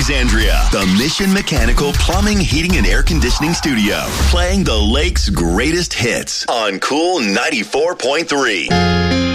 Alexandria, the Mission Mechanical Plumbing, Heating, and Air Conditioning Studio, playing the lake's greatest hits on Cool 94.3.